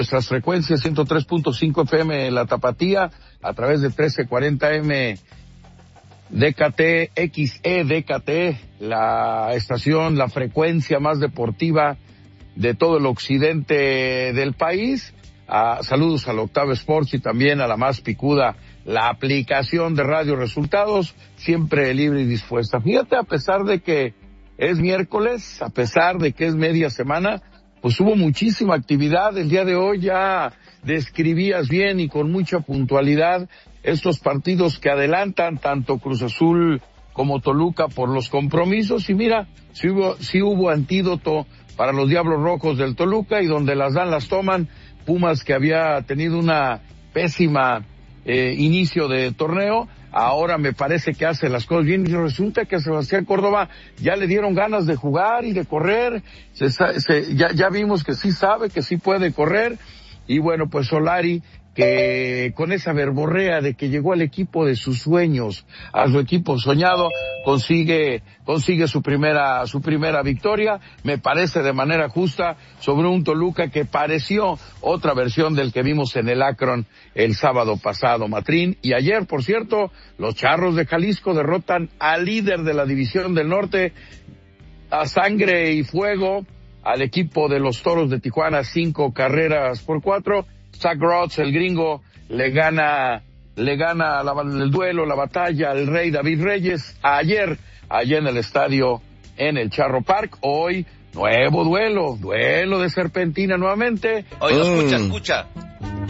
nuestras frecuencias 103.5 FM La Tapatía, a través de 1340M DKT, XE DKT, la estación, la frecuencia más deportiva de todo el occidente del país. Saludos al Octavo Sports y también a la más picuda, la aplicación de Radio Resultados, siempre libre y dispuesta. Fíjate, a pesar de que es miércoles, a pesar de que es media semana, pues hubo muchísima actividad. El día de hoy ya describías bien y con mucha puntualidad estos partidos que adelantan tanto Cruz Azul como Toluca por los compromisos. Y mira, sí hubo antídoto para los Diablos Rojos del Toluca, y donde las dan las toman. Pumas, que había tenido una pésima inicio de torneo, ahora me parece que hace las cosas bien, y resulta que a Sebastián Córdoba ya le dieron ganas de jugar y de correr. Ya vimos que sí sabe, que sí puede correr. Y bueno, pues Solari, que con esa verborrea de que llegó al equipo de sus sueños, a su equipo soñado, consigue su primera victoria, me parece de manera justa, sobre un Toluca que pareció otra versión del que vimos en el Akron el sábado pasado, Matrín. Y ayer, por cierto, los Charros de Jalisco derrotan al líder de la División del Norte a sangre y fuego al equipo de los Toros de Tijuana, 5-4. Zach Rotz, el gringo, le gana el duelo, la batalla al Rey David Reyes ayer en el estadio, en el Charro Park. Hoy, nuevo duelo de Serpentina nuevamente. Oye, escucha.